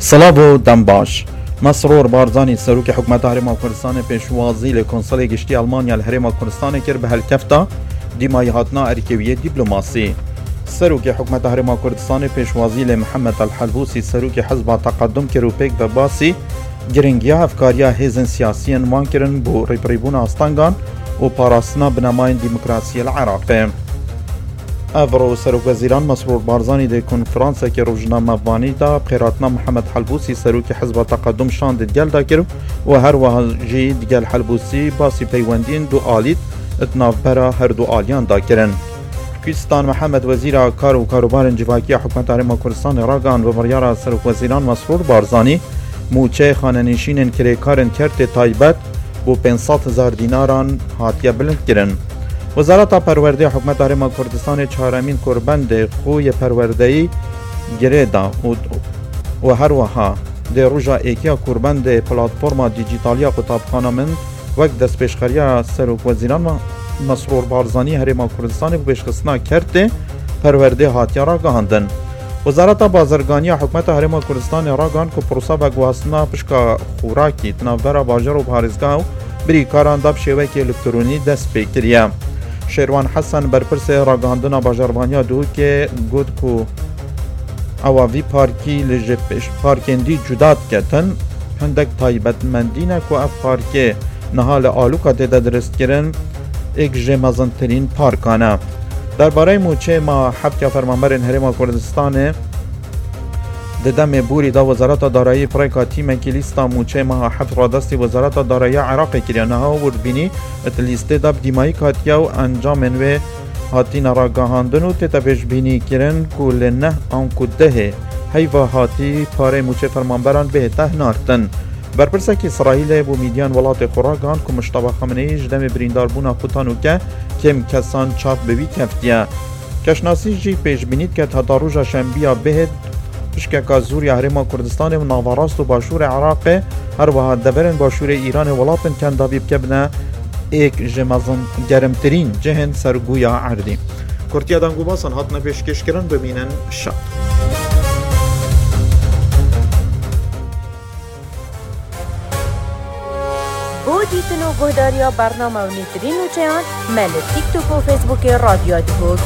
سلام دم باش. مسرور بارزانی سروک حکومت هرم کردستان پیشوازی لکنسول گشتی آلمانیا لهرم کردستان کر به هلکفتا دیمای هاتنا ارکیوی دیپلماسی. سروک حکومت هرم کردستان پیشوازی لمحمد الحلبوسی سروک حزب تقدم کروپک و باسی گرنگیا افکاریا هزن سیاسی وان کرن بو ریپریبون آستانگان و پاراستنا بنماین دموکراسی العراق. افرو سروک وزیران مسرور بارزانی ده کنفرانس که روزنامه وانی دا بخیراتنا محمد حلبوسی سروک حزب تقدم شان دیگل دا کرد و هر وحجی دیگل حلبوسی باسی پیوندین دو آلیت اتناف برا هر دو آلیان دا کرن. کوردستان محمد وزیر کار و کاروبار انجواکی حکومت هرم کردستان راگان و بریار سروک وزیران مسرور بارزانی موچه خاننشین کریکارن کرت تایبت بو 500,000 دیناران هاتیه بلند کرن. وزارت پرورده حکومت هرم کردستان چهارمین کربند خوی پروردهی گریدا و هر وها ده روژا ایکیا کربند پلاتفورما دیجیتالیا قطابخانه من وقت دست پیشخریا سروک وزیران مسرور بارزانی هرم کردستان بشخصنا کرده پرورده هاتیا را گهاندن. وزارت بازرگانی حکومت هرم کردستان را گهاند که پروسا بگواسنا پشکا خوراکی تناورا باجر و پارزگاه بری کاران داب شوک الکترونی دست پیکریه. شیروان حسن برپرس راگاندنا باجربانیا دو که گود کو اواوی پارکی لجپش پارکندی جداد کتن هندک تایبت مندینه کو اف پارکی نهال آلوکا دیده درست کرن ایک جمازنترین پارکانه. درباره موچه ما حبک فرمانبرین هرم کردستان ددم بوری دا وزارت دارایی پریکا تیم کلیستا موچه ما حفظ را دستی وزارت دارایی عراق کریانه ها ورد بینی ات لیسته داب دیمایی کاتیا و انجام انوی هاتین را گاهاندن و تتبش بینی کرن کل نه آن کده هیوا هاتی پاره موچه فرمانبران به ته نارتن. برپرسک اسرائیل بو میدیان ولات خوراگان که مشتبه خامنه‌ای جدم بریندار بونا خوتانو که کم کسان چاپ بوی کفتیه. کشناسی جی پیش بینید که تا روژا شنبیا بهد پشکا زوریا هرم کردستان و ناوراست و باشور عراق هر وها دبرن باشور ایران ولاپن کن دابیب کبنه ایک جمازن گرمترین جهن سرگویا عردی. کرتیا دانگو باسن هاتنا پیشکش کرن ببینن شاد. بو دیتن و گهداریا برنامه و نیترین و چیان مل تیک توک و فیسبوک رادیو دیگو